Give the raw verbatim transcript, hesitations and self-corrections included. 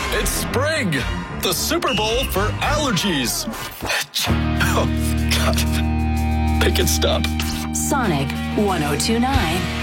It's spring, the Super Bowl for allergies. Oh, God. Make it stop. Sonic one oh two nine.